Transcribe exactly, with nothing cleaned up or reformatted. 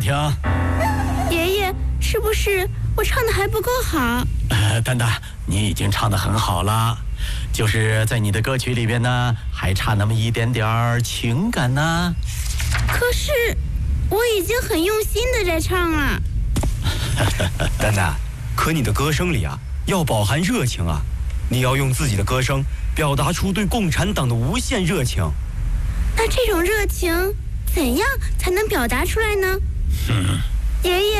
听。 爷爷，是不是我唱的还不够好？ 呃，蛋蛋，你已经唱得很好了，就是在你的歌曲里边呢，还差那么一点点儿情感呢。 可是我已经很用心的在唱了。 蛋蛋，可你的歌声里啊，要饱含热情啊！你要用自己的歌声表达出对共产党的无限热情。 那这种热情怎样才能表达出来呢？ 嗯， 爷爷。